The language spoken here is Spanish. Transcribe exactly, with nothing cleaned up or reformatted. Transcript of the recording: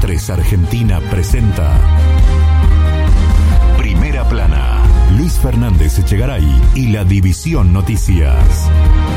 tres Argentina presenta Primera Plana. Luis Fernández Echegaray y la División Noticias.